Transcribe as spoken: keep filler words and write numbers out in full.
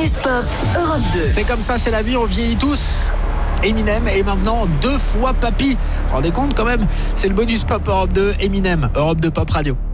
bonus pop Europe deux. C'est comme ça, c'est la vie, on vieillit tous. Eminem et maintenant deux fois papy. Vous vous rendez compte quand même? C'est le bonus pop Europe deux, Eminem, Europe deux Pop Radio.